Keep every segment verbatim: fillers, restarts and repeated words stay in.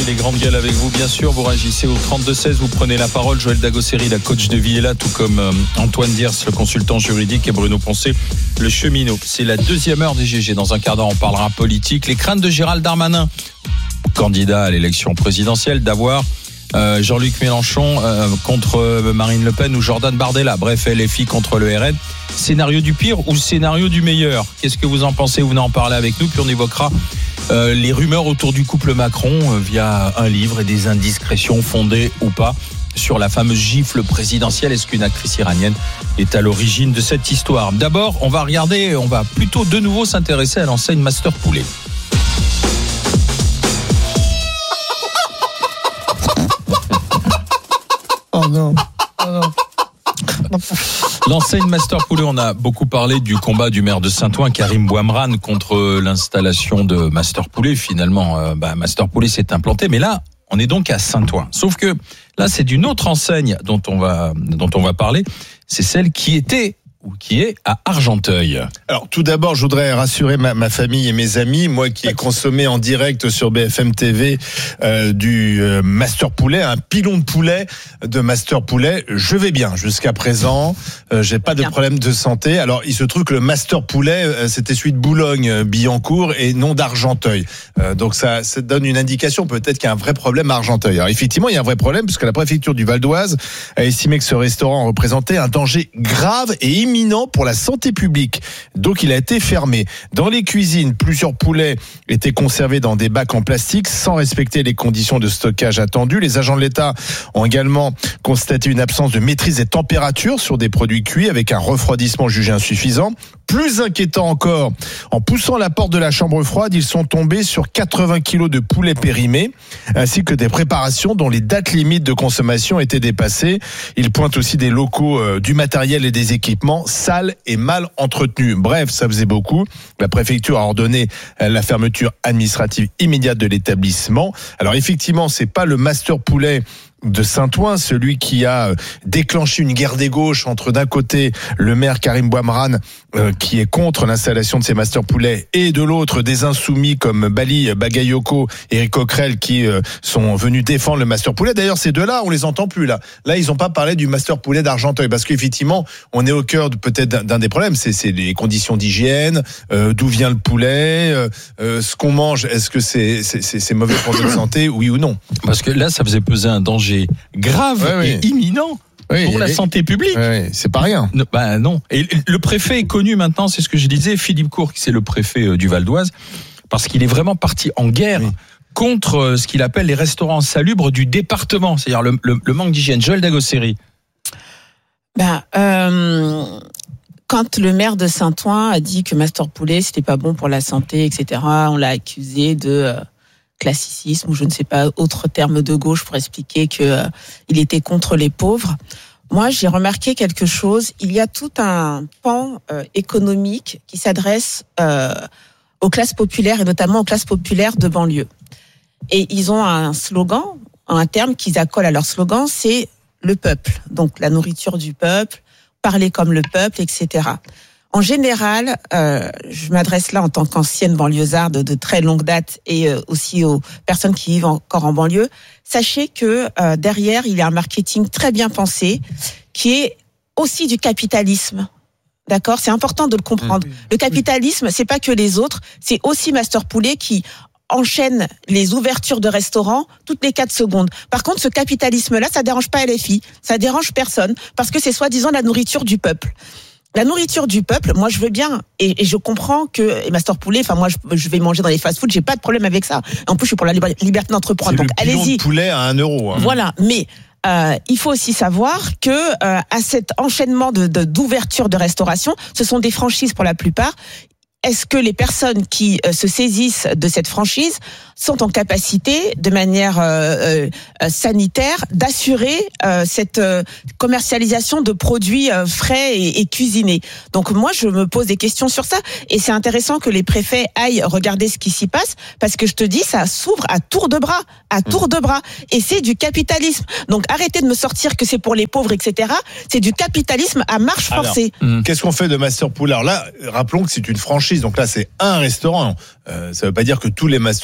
Les grandes gueules avec vous, bien sûr. Vous réagissez au trente-deux seize, vous prenez la parole. Joël Dagosseri, la coach de vie, est là, tout comme euh, Antoine Diers, le consultant juridique, et Bruno Poncet, le cheminot. C'est la deuxième heure des G G. Dans un quart d'heure, on parlera politique. Les craintes de Gérald Darmanin, candidat à l'élection présidentielle, d'avoir euh, Jean-Luc Mélenchon euh, contre euh, Marine Le Pen ou Jordan Bardella. Bref, L F I contre le R N. Scénario du pire ou scénario du meilleur? Qu'est-ce que vous en pensez? Vous venez en parler avec nous, puis on évoquera Euh, les rumeurs autour du couple Macron euh, via un livre et des indiscrétions fondées ou pas sur la fameuse gifle présidentielle. Est-ce qu'une actrice iranienne est à l'origine de cette histoire? D'abord, on va regarder, on va plutôt de nouveau s'intéresser à l'enseigne Master Poulet. Oh non, oh non. L'enseigne Master Poulet, on a beaucoup parlé du combat du maire de Saint-Ouen, Karim Bouamrane, contre l'installation de Master Poulet. Finalement, euh, bah, Master Poulet s'est implanté, mais là, on est donc à Saint-Ouen. Sauf que là, c'est d'une autre enseigne dont on va, dont on va parler. C'est celle qui était ou qui est à Argenteuil. Alors tout d'abord, je voudrais rassurer ma, ma famille et mes amis, moi qui ai consommé en direct sur B F M T V euh, du euh, Master Poulet, un pilon de poulet de Master Poulet. Je vais bien jusqu'à présent, euh, j'ai pas de problème de santé. Alors il se trouve que le Master Poulet, euh, c'était celui de Boulogne-Billancourt et non d'Argenteuil. Euh, donc ça, ça donne une indication peut-être qu'il y a un vrai problème à Argenteuil. Alors effectivement, il y a un vrai problème puisque la préfecture du Val d'Oise a estimé que ce restaurant représentait un danger grave et imminent imminent pour la santé publique. Donc il a été fermé. Dans les cuisines, plusieurs poulets étaient conservés dans des bacs en plastique sans respecter les conditions de stockage attendues. Les agents de l'État ont également constaté une absence de maîtrise des températures sur des produits cuits avec un refroidissement jugé insuffisant. Plus inquiétant encore, en poussant la porte de la chambre froide, ils sont tombés sur quatre-vingts kilos de poulet périmé, ainsi que des préparations dont les dates limites de consommation étaient dépassées. Ils pointent aussi des locaux, euh, du matériel et des équipements sales et mal entretenus. Bref, ça faisait beaucoup. La préfecture a ordonné la fermeture administrative immédiate de l'établissement. Alors effectivement, c'est pas le Master Poulet de Saint-Ouen, celui qui a déclenché une guerre des gauches entre d'un côté le maire Karim Bouamrane euh, qui est contre l'installation de ces Master Poulets et de l'autre des insoumis comme Bali Bagayoko et Éric Coquerel qui euh, sont venus défendre le Master Poulet. D'ailleurs ces deux-là on les entend plus là. Là ils n'ont pas parlé du Master Poulet d'Argenteuil parce qu'effectivement on est au cœur de, peut-être d'un, d'un des problèmes, c'est, c'est les conditions d'hygiène, euh, d'où vient le poulet, euh, euh, ce qu'on mange, est-ce que c'est, c'est, c'est, c'est mauvais pour notre santé, oui ou non? Parce que là ça faisait peser un danger grave ouais, et oui. imminent oui, pour la les... santé publique. Oui, c'est pas rien. Ne, bah non. Et le préfet est connu maintenant, c'est ce que je disais, Philippe Cour, qui c'est le préfet du Val d'Oise, parce qu'il est vraiment parti en guerre oui. contre ce qu'il appelle les restaurants salubres du département, c'est-à-dire le, le, le manque d'hygiène. Joël Dagosseri. Ben, euh, quand le maire de Saint-Ouen a dit que Master Poulet c'était pas bon pour la santé, et cetera, on l'a accusé de euh, classicisme ou je ne sais pas, autre terme de gauche pour expliquer que euh, il était contre les pauvres. Moi, j'ai remarqué quelque chose. Il y a tout un pan euh, économique qui s'adresse euh, aux classes populaires et notamment aux classes populaires de banlieue. Et ils ont un slogan, un terme qu'ils accolent à leur slogan, c'est le peuple. Donc la nourriture du peuple, parler comme le peuple, et cetera. En général, euh, je m'adresse là en tant qu'ancienne banlieusarde de, de très longue date et euh, aussi aux personnes qui vivent encore en banlieue. Sachez que euh, derrière, il y a un marketing très bien pensé qui est aussi du capitalisme. D'accord ? C'est important de le comprendre. Mmh. Le capitalisme, c'est pas que les autres, c'est aussi Master Poulet qui enchaîne les ouvertures de restaurants toutes les quatre secondes. Par contre, ce capitalisme-là, ça dérange pas L F I, ça dérange personne parce que c'est soi-disant la nourriture du peuple. La nourriture du peuple, moi je veux bien et, et je comprends que et Master Poulet, enfin moi je, je vais manger dans les fast-food, j'ai pas de problème avec ça. En plus je suis pour la liberté d'entreprendre, c'est donc le allez-y. De poulet à un euro. Hein. Voilà, mais euh, il faut aussi savoir que euh, à cet enchaînement de, de d'ouverture de restauration, ce sont des franchises pour la plupart. Est-ce que les personnes qui euh, se saisissent de cette franchise sont en capacité, de manière euh, euh, sanitaire, d'assurer euh, cette euh, commercialisation de produits euh, frais et, et cuisinés? Donc moi, je me pose des questions sur ça. Et c'est intéressant que les préfets aillent regarder ce qui s'y passe, parce que je te dis, ça s'ouvre à tour de bras, à tour de bras. Et c'est du capitalisme. Donc arrêtez de me sortir que c'est pour les pauvres, et cetera. C'est du capitalisme à marche forcée. Alors, qu'est-ce qu'on fait de Master Poulet? Alors là, rappelons que c'est une franchise. Donc là, c'est un restaurant. Euh, ça ne veut pas dire que tous les Master Poulet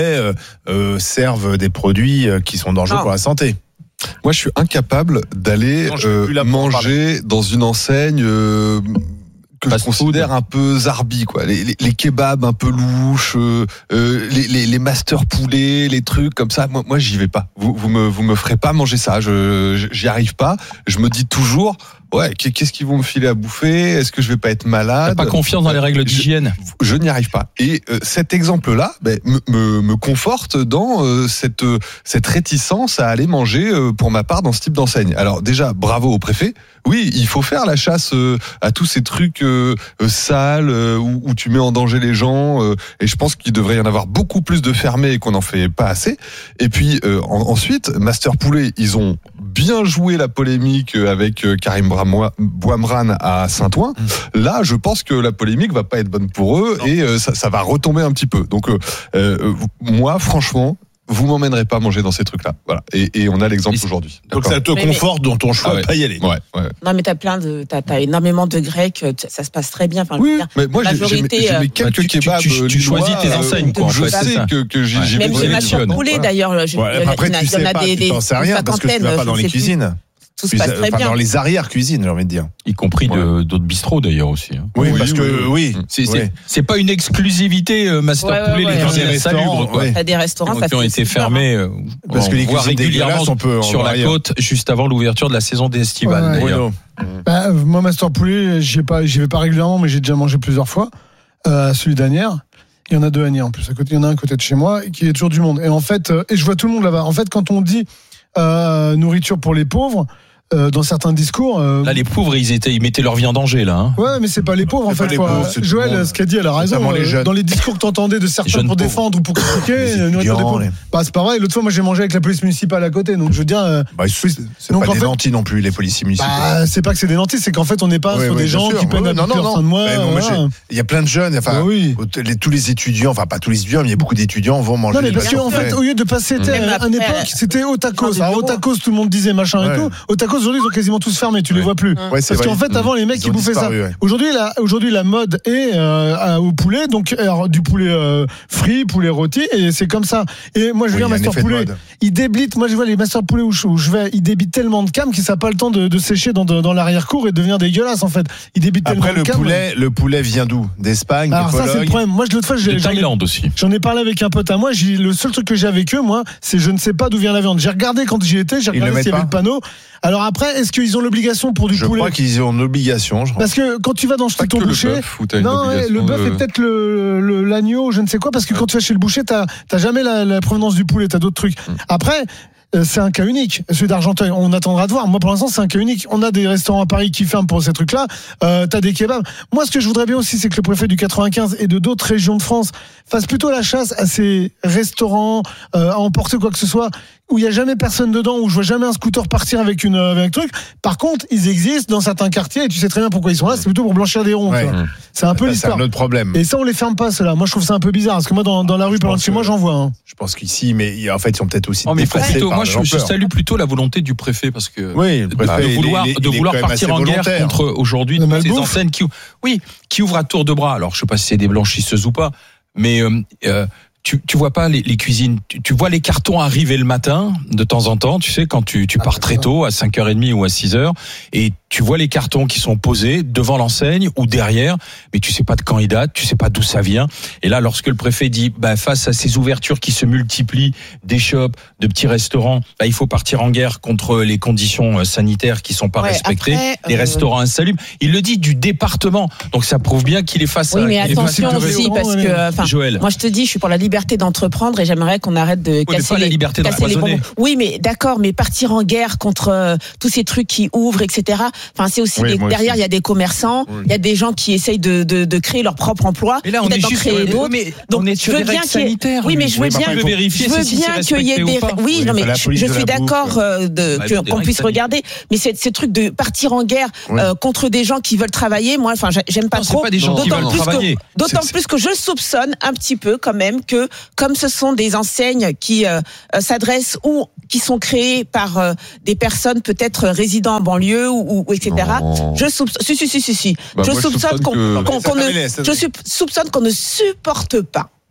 euh, euh, servent des produits euh, qui sont dangereux Non. pour la santé. Moi, je suis incapable d'aller Non, je peux plus euh, la prendre, manger dans une enseigne euh, que Fast je considère un peu zarbi, quoi. Les, les, les kebabs un peu louches, euh, euh, les, les, les master poulets, les trucs comme ça. Moi, moi, j'y vais pas. Vous, vous me, vous me ferez pas manger ça. Je, j'y arrive pas. Je me dis toujours, ouais, qu'est-ce qu'ils vont me filer à bouffer? Est-ce que je vais pas être malade? T'as pas confiance dans les règles d'hygiène? Je, je n'y arrive pas. Et euh, cet exemple-là ben, me, me, me conforte dans euh, cette, euh, cette réticence à aller manger, euh, pour ma part, dans ce type d'enseigne. Alors déjà, bravo au préfet. Oui, il faut faire la chasse euh, à tous ces trucs euh, euh, sales euh, où, où tu mets en danger les gens. Euh, et je pense qu'il devrait y en avoir beaucoup plus de fermés et qu'on n'en fait pas assez. Et puis euh, en, ensuite, Master Poulet, ils ont bien joué la polémique avec euh, Karim Bouamran à Saint-Ouen. Mmh. Là, je pense que la polémique va pas être bonne pour eux non. et euh, ça, ça va retomber un petit peu. Donc euh, euh, moi, franchement, vous m'emmènerez pas manger dans ces trucs-là. Voilà. Et, et on a l'exemple aujourd'hui. Donc ça te mais conforte mais... dans ton choix ah ouais. de pas y aller. Ouais, ouais. Non, mais t'as plein de, t'as, t'as énormément de Grecs, ça se passe très bien. Enfin, oui, dire, mais moi j'ai, majorité, j'ai, j'ai mes quelques tu, kebabs. Tu, tu, tu choisis tes enseignes, quoi. Je sais que, que j'ai, ouais. j'ai même les sélectionne. Master Poulet, d'ailleurs. Je, ouais, après, tu sais pas, tu t'en sais rien parce que tu vas pas dans les cuisines. Tout se passe très enfin, bien. Dans les arrières-cuisines, j'ai envie de dire. Y compris ouais. de, d'autres bistrots d'ailleurs aussi. Hein. Oui, oui, parce oui, que oui. oui. C'est, oui. c'est, c'est pas une exclusivité euh, Master ouais, Poulet, ouais, les ouais, cuisines ouais. insalubres, quoi. Ouais. T'as des restaurants qui ça ont fait été super, fermés euh, parce on que les voit cuisines régulièrement dégueulasses, on peut sur la ailleurs. côte juste avant l'ouverture de la saison des estivales. Ouais, d'ailleurs. Bah, moi, Master Poulet, j'y vais pas, j'y vais pas régulièrement, mais j'ai déjà mangé plusieurs fois. Euh, celui d'Anières. Il y en a deux à Nières en plus. À côté, il y en a un à côté de chez moi qui est toujours du monde. Et en fait, euh, et je vois tout le monde là-bas. En fait, quand on dit euh, nourriture pour les pauvres, euh, dans certains discours. Euh, Là, les pauvres, ils étaient, ils mettaient leur vie en danger là. Hein. Ouais, mais c'est pas les pauvres en C'est pas fait. les Quoi. pauvres, c'est Joël, tout le ce qu'a dit, elle a raison. Notamment les jeunes. Dans les discours que t'entendais de certains jeunes pour pauvres. défendre ou pour critiquer, Les nourriture des pauvres. les- Bah, c'est pas vrai. L'autre fois, moi, j'ai mangé avec la police municipale à côté. Donc, je veux dire. euh, Bah, c'est c'est Donc, pas en des fait- nantis non plus, les policiers municipaux. Bah, c'est pas que c'est des nantis, c'est qu'en fait, on n'est pas Oui, sur oui, des bien gens sûr. qui peinent Oui, à non, boucler non, leur non. fin de mois. Eh, non, moi, voilà. j'ai- Il y a plein de jeunes, enfin, Bah oui. les- tous les étudiants, enfin pas tous les étudiants, mais il y a beaucoup d'étudiants vont manger. Non, mais des parce qu'en Master fait, Poulet. au lieu de passer, tu sais, Même à après, une époque, c'était au tacos. genre de Alors, au bureau. tacos, tout le monde disait machin et Ouais. tout. Au tacos, aujourd'hui, ils ont quasiment tous fermé, tu les Ouais. vois plus. Ouais, c'est Parce vrai. qu'en fait, avant, les mecs, Ils ils ont bouffaient ça. disparu, ouais. Aujourd'hui, la, aujourd'hui, la mode est euh, à- au poulet, donc alors, du poulet euh, frit, poulet rôti, et c'est comme ça. Et moi, je Oui, viens il y a un Master effet de Poulet, mode. ils déblitent. Moi, je vois les Master Poulet où je, où je vais, ils débitent tellement de cam qu'ils n'ont pas le temps de, de sécher dans, de- dans l'arrière-cour et de devenir dégueulasse, en fait. Ils débitent Après, tellement le de cam. poulet, le poulet vient d'où? D'Espagne, Alors, de ça, c'est le Pologne. problème. Moi, je- l'autre fois, j'ai, De j'en ai- Thaïlande aussi. J'en ai parlé avec un pote à moi. J'ai, le seul truc que j'ai avec eux, moi, c'est je ne sais pas d'où vient la viande. J'ai regardé quand j'y étais, j'ai Ils le regardé mettent s'il y avait pas le panneau. Alors après, est-ce qu'ils ont l'obligation pour du Je poulet crois qu'ils ont une obligation. Je crois. Parce que quand tu vas dans Pas chez ton que le boucher, bœuf, où t'as une non, ouais, le obligation bœuf de- est peut-être le, le- l'agneau, je ne sais quoi, parce que quand tu vas chez le boucher, t'as, t'as jamais la, la provenance du poulet, t'as d'autres trucs. Mm. Après. euh, C'est un cas unique, celui d'Argenteuil. On attendra de voir. Moi, pour l'instant, c'est un cas unique. On a des restaurants à Paris qui ferment pour ces trucs-là. Euh, t'as des kebabs. Moi, ce que je voudrais bien aussi, c'est que le préfet du quatre-vingt-quinze et de d'autres régions de France fasse plutôt la chasse à ces restaurants, euh, à emporter quoi que ce soit, où il y a jamais personne dedans, où je vois jamais un scooter partir avec une avec un truc. Par contre, ils existent dans certains quartiers et tu sais très bien pourquoi ils sont là. C'est plutôt pour blanchir des ronds. Ouais. tu vois. C'est un peu Ça, c'est l'histoire. un autre problème. Et ça, on les ferme pas, ceux-là. Moi, je trouve ça un peu bizarre. Parce que moi, dans, dans la rue, Je par pense de chez moi, que- j'en vois. Hein. Je pense qu'ici, mais en fait, ils sont peut-être aussi Oh, mais dépassés plutôt, par moi, je, je l'ampleur. salue plutôt la volonté du préfet parce que Oui, le de, préfet, de il est- vouloir, il est- de il est vouloir quand même partir assez en guerre volontaire. contre aujourd'hui Le toutes ces malbouffe. enseignes qui, ou- oui, qui ouvrent à tour de bras. Alors, je sais pas si c'est des blanchisseuses ou pas, mais euh, euh, tu, tu vois pas les, les cuisines, tu, tu vois les cartons arriver le matin de temps en temps, tu sais, quand tu, tu pars très tôt, à cinq heures trente ou à six heures, et tu vois les cartons qui sont posés devant l'enseigne ou derrière, mais tu sais pas de quand ils datent, tu sais pas d'où ça vient. Et là, lorsque le préfet dit, bah, face à ces ouvertures qui se multiplient, des shops, de petits restaurants, bah, il faut partir en guerre contre les conditions sanitaires qui sont pas Ouais, respectées, après, les euh, restaurants insalubres. Il le dit du département, donc ça prouve bien qu'il est face Oui, à. mais qu'il est face attention à- aussi, parce ouais. que, enfin, Joël. moi je te dis, je suis pour la liberté d'entreprendre et j'aimerais qu'on arrête de mais casser pas la les, liberté casser les d'empoisonner. bonbons. Oui, mais d'accord, mais partir en guerre contre euh, tous ces trucs qui ouvrent, et cetera. Enfin, c'est aussi Oui, des- moi derrière, aussi. il y a des commerçants, il Oui. y a des gens qui essayent de, de, de créer leur propre emploi, Mais là, on est peut-être d'en juste créer sur- d'autres. mais Donc, on est je sur veux des bien règles qu'il y ait- sanitaires. Oui, mais je veux Oui, par bien. contre, je veux vérifier Je veux si c'est bien qu'il y ait respecté des. ou pas. Oui, Oui, non, il mais faut la je, police je de suis la bouffe. d'accord euh, de, Bah, que- des qu'on règles puisse sanitaires. regarder, mais c'est ces trucs de partir en guerre Oui. euh, contre des gens qui veulent travailler. Moi, enfin, j'a- j'aime pas Non, c'est trop. pas des gens qui D'autant veulent plus que- travailler. D'autant C'est- plus que je soupçonne un petit peu quand même que comme ce sont des enseignes qui euh, euh, s'adressent ou qui sont créées par euh, des personnes peut-être résidant en banlieue ou, ou et cetera. Non. Je soupçonne. Si si si si si. Bah, je moi, je soupçonne soupçonne qu'on que- qu'on- qu'on Ça, ne. ça, ça, Je sup- soupçonne qu'on ne supporte pas.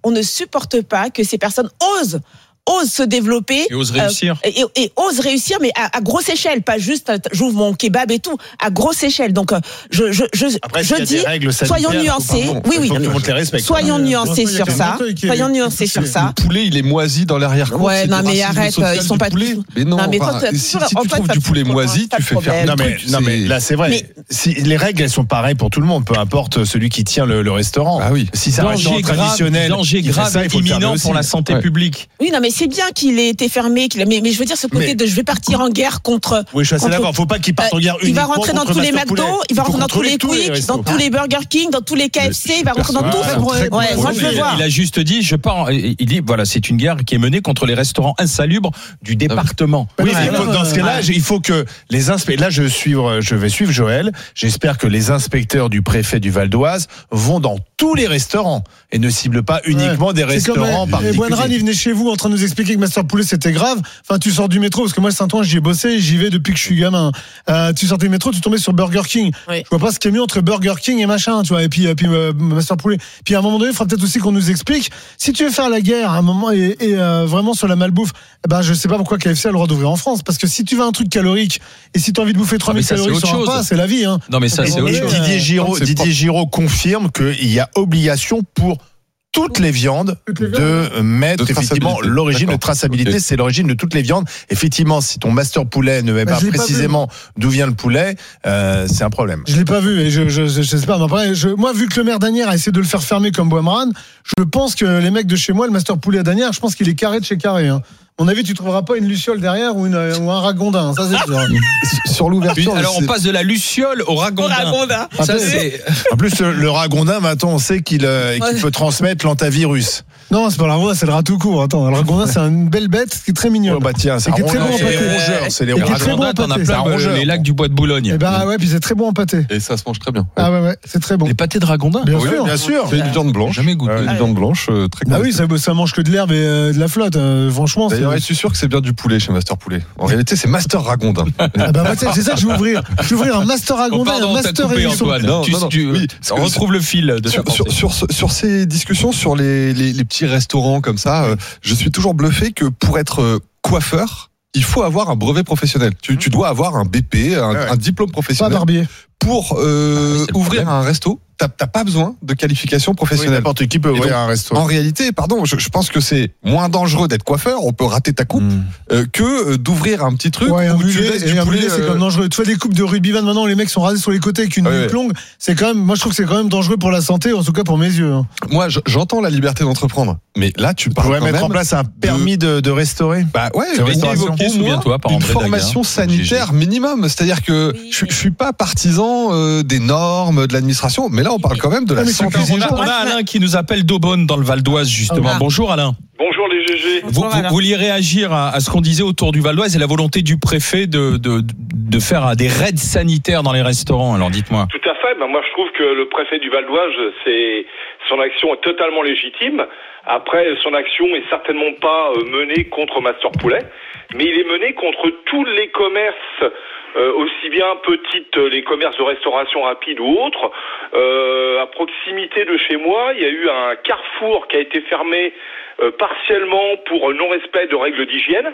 on ne supporte pas que ces personnes osent ose se développer et ose réussir euh, et, et ose réussir mais à, à grosse échelle, pas juste j'ouvre mon kebab et tout, à grosse échelle. Donc je je je, Après, je dis soyons nuancés. Oui oui. Soyons nuancés sur ça. Soyons nuancés sur ça. Le poulet, il est moisi dans l'arrière-cour. Ouais, non mais arrête, ils sont pas tous. Mais non, non mais enfin, toi, si, si tu trouves du poulet moisi, tu fais faire. Non mais non mais là c'est vrai. Mais, si les règles elles sont pareilles pour tout le monde, peu importe celui qui tient le, le restaurant. Ah oui. Si c'est un restaurant traditionnel, danger grave et imminent pour la santé publique. Oui non mais c'est bien qu'il ait été fermé, qu'il a, mais, mais je veux dire ce côté mais, de je vais partir en guerre contre. Oui, je suis assez d'accord. Faut pas qu'il parte en guerre. Euh, il va rentrer dans tous les McDo, il va rentrer dans tous les Quick, dans tous les Burger King, dans tous les K F C, il va rentrer dans tout. Ouais, moi je veux voir. Il a juste dit, je pars. Il dit voilà, c'est une guerre qui est menée contre les restaurants insalubres du département. Oui, mais dans ce cas-là, il faut que les inspecteurs. Là, je suivre, je vais suivre Joël. J'espère que les inspecteurs du préfet du Val d'Oise vont dans tous les restaurants et ne ciblent pas uniquement des restaurants particuliers. Et Boinran, il venait chez vous en train de nous expliquer que Master Poulet c'était grave. Enfin, tu sors du métro, parce que moi, Saint-Ouen, j'y ai bossé, j'y vais depuis que je suis gamin. Euh, tu sortais du métro, tu tombais sur Burger King. Oui. Je vois pas ce qui est mieux entre Burger King et machin, tu vois, et puis, et puis euh, Master Poulet. Puis à un moment donné, il faudra peut-être aussi qu'on nous explique, si tu veux faire la guerre à un moment et, et euh, vraiment sur la malbouffe, eh ben, je sais pas pourquoi K F C a le droit d'ouvrir en France, parce que si tu veux un truc calorique, et si tu as envie de bouffer trois mille calories sur un repas, c'est la vie, hein. Non, mais ça, c'est autre chose. Didier Giraud, Didier Giraud confirme qu'il y a obligation pour toutes les viandes de mettre de effectivement l'origine de traçabilité, okay. C'est l'origine de toutes les viandes. Effectivement, si ton master poulet ne met bah, pas précisément pas d'où vient le poulet, euh, c'est un problème. Je l'ai pas vu et je je, je, je sais pas. Mais après, je, moi, vu que le maire d'Asnières a essayé de le faire fermer comme Boimran, je pense que les mecs de chez moi, le master poulet à d'Asnières, je pense qu'il est carré de chez carré. Hein. À mon avis, tu trouveras pas une luciole derrière ou, une, ou un ragondin. Ça, c'est sûr. Sur l'ouverture. Alors, on passe de la luciole au ragondin. ragondin. Ça, c'est... En plus, le ragondin, maintenant, on sait qu'il, euh, qu'il peut transmettre l'antavirus. Non, c'est pas la ragondin, c'est le rat tout court. Attends, le ragondin, c'est une belle bête qui est très mignonne. Oh, bah tiens, c'est, c'est très bon en pâté. C'est les ragondins, t'en as plein, euh, les lacs du Bois de Boulogne. Et bah ouais, puis c'est très bon en pâté. Et ça se mange très bien. Ah ouais, ouais, c'est très bon. Les pâtés de ragondin. Bien oui, sûr, bien sûr. C'est une viande blanche. Jamais goûté. Une viande blanche, très. Ah oui, ça, ça mange que de l'herbe et euh, de la flotte. Euh, franchement. D'ailleurs, je suis sûr que c'est bien du poulet chez Master Poulet. En réalité, c'est Master Ragondin. Ah bah, bah c'est ça que je vais ouvrir. Je vais ouvrir un Master Ragondin, oh, pardon, un Master Hérisson. Non, tu, non, non. Tu, oui, on retrouve le fil de sur, sur, sur, sur ces discussions sur les, les, les petits restaurants comme ça, euh, je suis toujours bluffé que pour être coiffeur, il faut avoir un brevet professionnel. Tu, tu dois avoir un B P, un, ouais. un diplôme professionnel. Pas barbier. Pour euh, ah, ouvrir un resto, t'as, t'as pas besoin de qualification professionnelle. Oui, n'importe qui peut ouvrir donc, un resto. En réalité, pardon, je, je pense que c'est moins dangereux d'être coiffeur, on peut rater ta coupe, mmh. euh, que euh, d'ouvrir un petit truc ouais, où mulet, tu laisses du du poulet. poulet. C'est euh... comme dangereux. Tu vois des coupes de rugbyman maintenant, les mecs sont rasés sur les côtés avec une ouais, nuque longue. C'est quand même, moi je trouve que c'est quand même dangereux pour la santé, en tout cas pour mes yeux. Hein. Moi, j'entends la liberté d'entreprendre, mais là tu parles. Tu pourrais quand mettre même en place un permis de, de restaurer. Bah ouais, ça va être évoqué, souviens-toi, par une André formation Daguin, sanitaire minimum. C'est-à-dire que oui, je, je suis pas partisan euh, des normes, de l'administration, mais là on parle quand même de la santé. On a, on a Alain qui nous appelle d'Aubonne dans le Val d'Oise justement. Ah, bonjour Alain. Bonjour les G G. Vous, vous vouliez réagir à, à ce qu'on disait autour du Val d'Oise et la volonté du préfet de, de, de faire des raids sanitaires dans les restaurants. Alors dites-moi. Tout à fait. Ben moi je trouve que le préfet du Val d'Oise, c'est son action est totalement légitime. Après, son action est certainement pas menée contre Master Poulet, mais il est mené contre tous les commerces. Euh, aussi bien petites, les commerces de restauration rapide ou autres. Euh, à proximité de chez moi, il y a eu un Carrefour qui a été fermé euh, partiellement pour non-respect de règles d'hygiène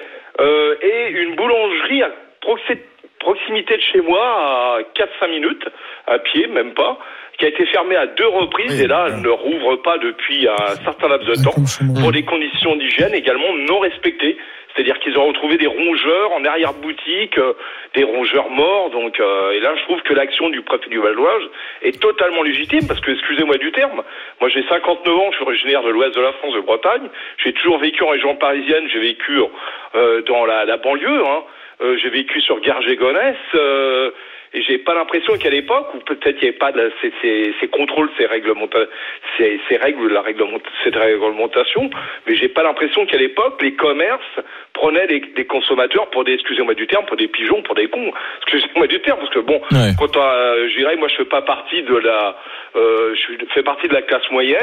euh, et une boulangerie à proxi- proximité de chez moi, à quatre à cinq minutes, à pied, même pas, qui a été fermée à deux reprises oui, et là, elle ne rouvre pas depuis un certain laps de temps pour des conditions d'hygiène également non respectées. C'est-à-dire qu'ils ont retrouvé des rongeurs en arrière-boutique, euh, des rongeurs morts. Donc, euh, et là, je trouve que l'action du préfet du Val d'Oise est totalement légitime parce que, excusez-moi du terme, moi j'ai cinquante-neuf ans, je suis originaire de l'ouest de la France, de Bretagne. J'ai toujours vécu en région parisienne, j'ai vécu euh, dans la, la banlieue. Hein. Euh, j'ai vécu sur Garges-et-Gonesse. Euh, Et j'ai pas l'impression qu'à l'époque, ou peut-être il n'y avait pas de, ces, ces, ces contrôles, ces réglementations, ces, ces règles, la réglement, cette réglementation, mais j'ai pas l'impression qu'à l'époque, les commerces prenaient les, des consommateurs pour des, excusez-moi du terme, pour des pigeons, pour des cons. Excusez-moi du terme, parce que bon, ouais. quand euh, je dirais, moi je fais pas partie de la, euh, je fais partie de la classe moyenne,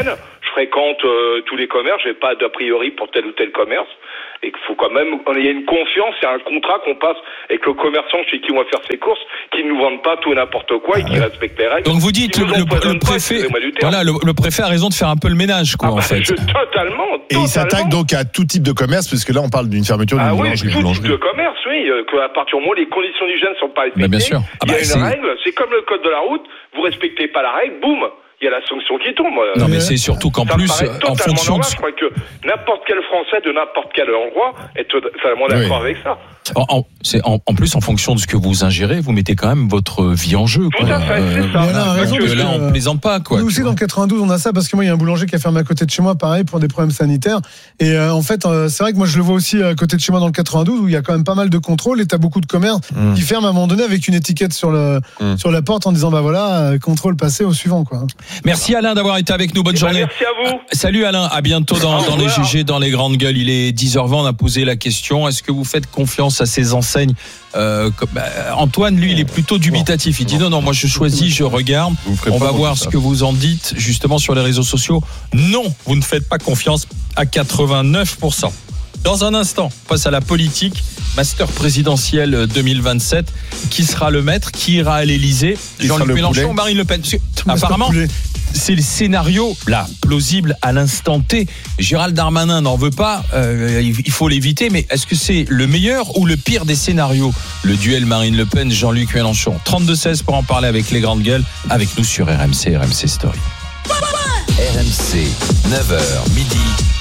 je fréquente euh, tous les commerces, j'ai pas d'a priori pour tel ou tel commerce. Et qu'il faut quand même, il y a une confiance, il y a un contrat qu'on passe avec le commerçant chez qui on va faire ses courses, qui ne nous vendent pas tout et n'importe quoi et qui respectent les règles. Donc vous dites, le, le, le préfet, voilà, le, le préfet a raison de faire un peu le ménage, quoi, ah bah, en fait. Je, totalement, Et il s'attaque donc à tout type de commerce, puisque là on parle d'une fermeture d'une ah boulangerie. Oui, tout type de commerce, oui, euh, qu'à partir du moment où les conditions d'hygiène ne sont pas respectées, bien sûr. Ah il y a bah, une c'est... règle, c'est comme le code de la route, vous respectez pas la règle, boum, il y a la sanction qui tombe. Non, mais c'est surtout qu'en ça plus, en fonction normal, de... je crois que n'importe quel Français de n'importe quel endroit est totalement d'accord oui. avec ça. En, en, c'est en, en plus, en fonction de ce que vous ingérez, vous mettez quand même votre vie en jeu. Tout quoi. à fait, euh, c'est ça. Voilà, parce que là, on plaisante pas. Quoi, nous aussi, dans le quatre-vingt-douze, on a ça, parce que moi, il y a un boulanger qui a fermé à côté de chez moi, pareil, pour des problèmes sanitaires. Et euh, en fait, euh, c'est vrai que moi, je le vois aussi à côté de chez moi dans le quatre-vingt-douze, où il y a quand même pas mal de contrôles, et t'as beaucoup de commerces mmh. qui ferment à un moment donné avec une étiquette sur, le, mmh. sur la porte en disant, bah voilà, euh, contrôle passé au suivant. Quoi. Merci Alain d'avoir été avec nous. Bonne et journée. Ben, merci à vous. Salut Alain, à bientôt dans, dans les G G, dans les grandes gueules. Il est dix heures vingt, on a posé la question. Est-ce que vous faites confiance à ces enseignes? Euh, comme, bah, Antoine, lui, il est plutôt dubitatif. Il dit non, non, moi je choisis, je regarde. On va voir ce que vous en dites justement sur les réseaux sociaux. Non, vous ne faites pas confiance à quatre-vingt-neuf pour cent. Dans un instant, on passe à la politique. Master présidentiel deux mille vingt-sept. Qui sera le maître? Qui ira à l'Élysée? Jean-Luc Mélenchon ou Marine Le Pen? Parce que, apparemment, c'est le scénario là plausible à l'instant T. Gérald Darmanin n'en veut pas, euh, il faut l'éviter, mais est-ce que c'est le meilleur ou le pire des scénarios, le duel Marine Le Pen Jean-Luc Mélenchon? Trente-deux seize pour en parler avec les grandes gueules, avec nous sur R M C, R M C Story. R M C, neuf heures midi,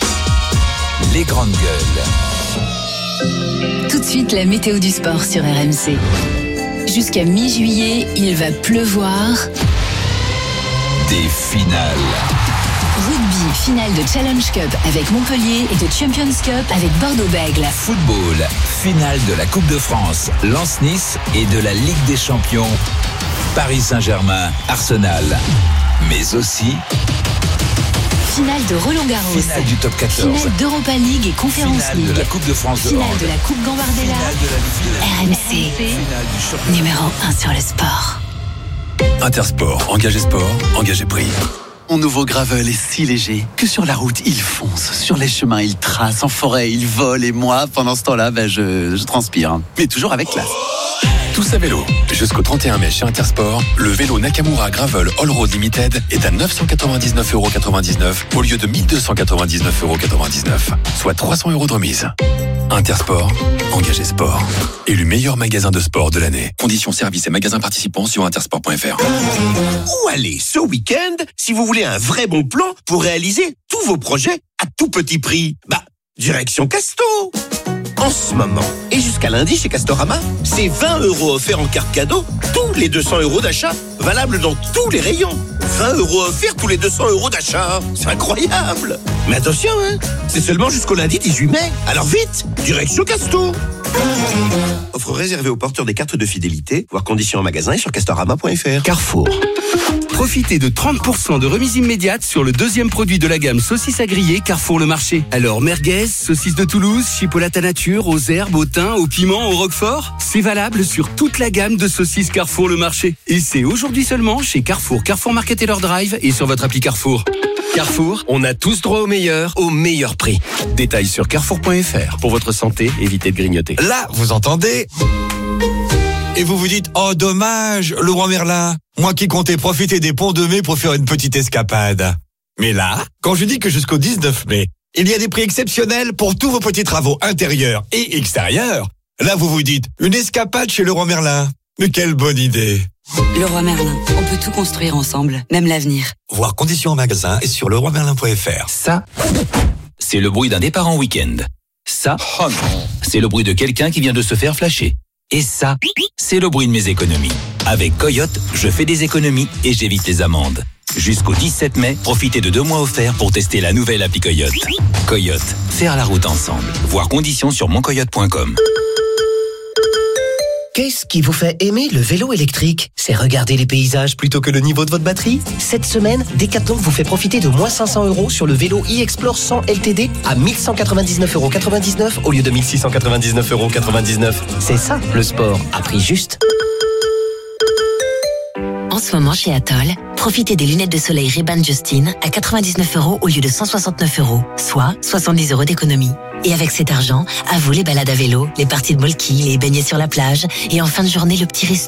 les grandes gueules. Tout de suite, la météo du sport sur R M C. Jusqu'à mi-juillet, il va pleuvoir. Des finales. Rugby, finale de Challenge Cup avec Montpellier et de Champions Cup avec Bordeaux-Bègles. Football, finale de la Coupe de France, Lens-Nice et de la Ligue des Champions, Paris Saint-Germain, Arsenal. Mais aussi... finale de Roland-Garros. Finale du top quatorze. Finale d'Europa League et Conference finale League. de la Coupe de France de finale hand. de la Coupe Gambardella. Finale de la Ligue de la R M C, numéro un sur le sport. Intersport, engagé sport, engagé prix. Mon nouveau gravel est si léger que sur la route, il fonce. Sur les chemins, il trace. En forêt, il vole. Et moi, pendant ce temps-là, ben, je, je transpire. Mais toujours avec classe. Tous à vélo. Jusqu'au trente et un mai chez Intersport, le vélo Nakamura Gravel All Road Limited est à neuf cent quatre-vingt-dix-neuf euros quatre-vingt-dix-neuf au lieu de mille deux cent quatre-vingt-dix-neuf euros quatre-vingt-dix-neuf, soit trois cents euros de remise. Intersport, engagé sport. Élu meilleur magasin de sport de l'année. Conditions services et magasins participants sur intersport point f r. Où aller ce week-end si vous voulez un vrai bon plan pour réaliser tous vos projets à tout petit prix? Bah, direction Casto. En ce moment, et jusqu'à lundi chez Castorama, c'est vingt euros offerts en carte cadeau, tous les deux cents euros d'achat, valable dans tous les rayons. vingt euros offerts tous les deux cents euros d'achat. C'est incroyable. Mais attention, hein, c'est seulement jusqu'au lundi dix-huit mai. Alors vite, direction Casto. Offre réservée aux porteurs des cartes de fidélité, voire conditions en magasin et sur castorama point f r. Carrefour. Profitez de trente pour cent de remise immédiate sur le deuxième produit de la gamme saucisses à griller Carrefour le Marché. Alors merguez, saucisses de Toulouse, chipolata à nature, aux herbes, au thym, au piment, au roquefort. C'est valable sur toute la gamme de saucisses Carrefour le Marché. Et c'est aujourd'hui seulement chez Carrefour, Carrefour Market et leur Drive et sur votre appli Carrefour. Carrefour, on a tous droit au meilleur, au meilleur prix. Détails sur carrefour point f r. Pour votre santé, évitez de grignoter. Là, vous entendez ? Et vous vous dites, oh dommage, le roi Merlin, moi qui comptais profiter des ponts de mai pour faire une petite escapade. Mais là, quand je dis que jusqu'au dix-neuf mai, il y a des prix exceptionnels pour tous vos petits travaux intérieurs et extérieurs, là vous vous dites, une escapade chez le roi Merlin. Mais quelle bonne idée. Le roi Merlin, on peut tout construire ensemble, même l'avenir. Voir conditions en magasin et sur le roi merlin point f r. Ça, c'est le bruit d'un départ en week-end. Ça, oh non, c'est le bruit de quelqu'un qui vient de se faire flasher. Et ça, c'est le bruit de mes économies. Avec Coyote, je fais des économies et j'évite les amendes. Jusqu'au dix-sept mai, profitez de deux mois offerts pour tester la nouvelle appli Coyote. Coyote, faire la route ensemble. Voir conditions sur mon coyote point com. Qu'est-ce qui vous fait aimer le vélo électrique? C'est regarder les paysages plutôt que le niveau de votre batterie? Cette semaine, Decathlon vous fait profiter de moins cinq cents euros sur le vélo e-Explore cent L T D à mille cent quatre-vingt-dix-neuf euros quatre-vingt-dix-neuf au lieu de mille six cent quatre-vingt-dix-neuf euros quatre-vingt-dix-neuf. C'est ça, le sport, à prix juste. En ce moment chez Atoll, Profitez des lunettes de soleil Ray-Ban Justin à quatre-vingt-dix-neuf euros au lieu de cent soixante-neuf euros, soit soixante-dix euros d'économie. Et avec cet argent, à vous les balades à vélo, les parties de molki, les baignets sur la plage et en fin de journée le petit resto